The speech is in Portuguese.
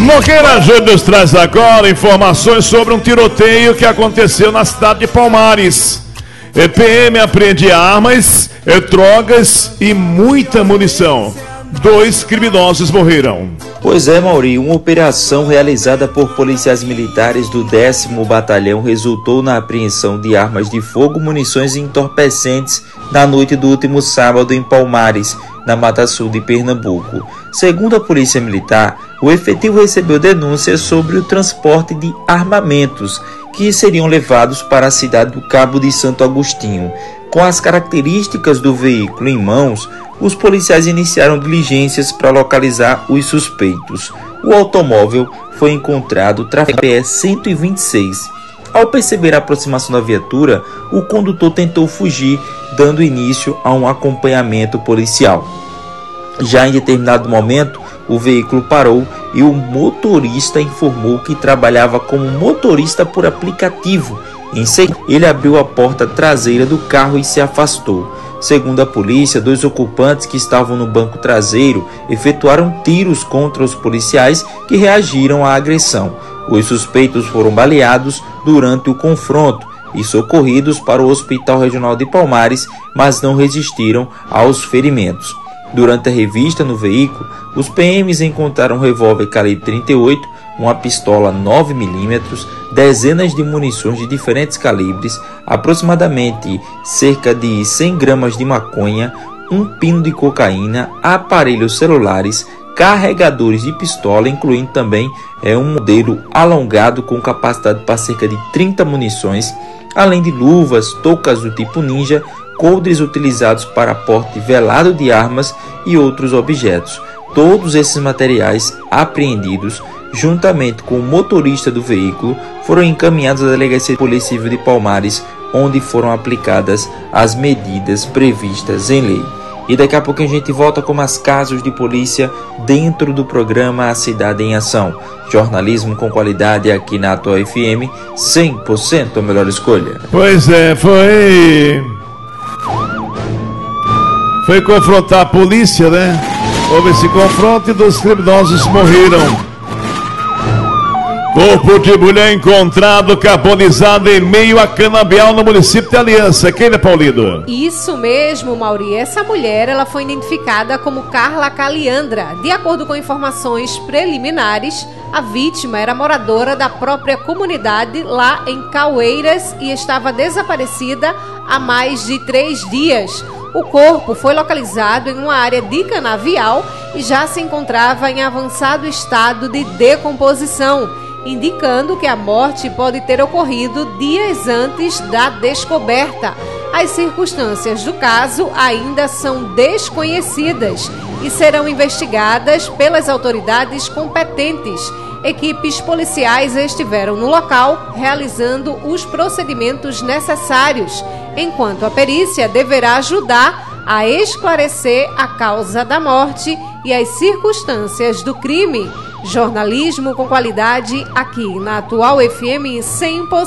Nogueira Júnior nos traz agora informações sobre um tiroteio que aconteceu na cidade de Palmares. PM apreende armas, drogas e muita munição. 2 criminosos morreram. Pois é, Mauri, uma operação realizada por policiais militares do 10º Batalhão resultou na apreensão de armas de fogo, munições e entorpecentes na noite do último sábado em Palmares, na Mata Sul de Pernambuco. Segundo a Polícia Militar, o efetivo recebeu denúncias sobre o transporte de armamentos que seriam levados para a cidade do Cabo de Santo Agostinho. Com as características do veículo em mãos, os policiais iniciaram diligências para localizar os suspeitos. O automóvel foi encontrado trafegando PE 126. Ao perceber a aproximação da viatura, o condutor tentou fugir, dando início a um acompanhamento policial. Já em determinado momento, o veículo parou e o motorista informou que trabalhava como motorista por aplicativo. Em seguida, ele abriu a porta traseira do carro e se afastou. Segundo a polícia, 2 ocupantes que estavam no banco traseiro efetuaram tiros contra os policiais que reagiram à agressão. Os suspeitos foram baleados durante o confronto e socorridos para o Hospital Regional de Palmares, mas não resistiram aos ferimentos. Durante a revista no veículo, os PMs encontraram um revólver calibre 38, uma pistola 9mm, dezenas de munições de diferentes calibres, aproximadamente cerca de 100 gramas de maconha, um pino de cocaína, aparelhos celulares, carregadores de pistola, incluindo também um modelo alongado com capacidade para cerca de 30 munições, além de luvas, toucas do tipo ninja, coldres utilizados para porte velado de armas e outros objetos. Todos esses materiais apreendidos, juntamente com o motorista do veículo, foram encaminhados à Delegacia de Polícia Civil de Palmares, onde foram aplicadas as medidas previstas em lei. E daqui a pouco a gente volta com mais casos de polícia dentro do programa A Cidade em Ação. Jornalismo com qualidade aqui na Atual FM, 100% a melhor escolha. Pois é, foi confrontar a polícia, né? Houve esse confronto e 2 criminosos morreram. Corpo de mulher encontrado carbonizado em meio a canabial no município de Aliança. Quem é, Paulino? Isso mesmo, Mauri. Essa mulher ela foi identificada como Carla Caliandra. De acordo com informações preliminares, a vítima era moradora da própria comunidade lá em Caueiras e estava desaparecida há mais de 3 dias. O corpo foi localizado em uma área de canavial e já se encontrava em avançado estado de decomposição, indicando que a morte pode ter ocorrido dias antes da descoberta. As circunstâncias do caso ainda são desconhecidas e serão investigadas pelas autoridades competentes. Equipes policiais estiveram no local realizando os procedimentos necessários, enquanto a perícia deverá ajudar a esclarecer a causa da morte e as circunstâncias do crime. Jornalismo com qualidade aqui na Atual FM 100%.